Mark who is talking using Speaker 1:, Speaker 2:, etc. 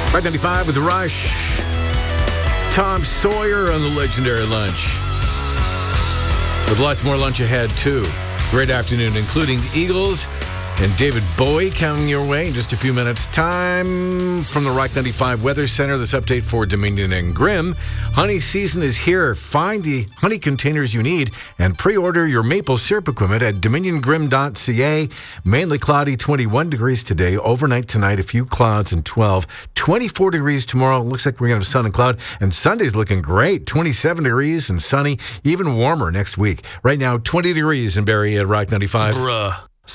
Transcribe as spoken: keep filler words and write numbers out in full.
Speaker 1: Rock ninety-five with the Rush. Tom Sawyer on the legendary lunch. With lots more lunch ahead, too. Great afternoon, including the Eagles and David Bowie coming your way in just a few minutes. Time from the Rock ninety-five Weather Center. This update for Dominion and Grimm. Honey season is here. Find the honey containers you need and pre-order your maple syrup equipment at dominion grimm dot c a. Mainly cloudy, twenty-one degrees today. Overnight tonight, a few clouds and twelve. twenty-four degrees tomorrow. Looks like we're going to have sun and cloud. And Sunday's looking great. twenty-seven degrees and sunny. Even warmer next week. Right now, twenty degrees in Barrie at Rock ninety-five.
Speaker 2: Bruh.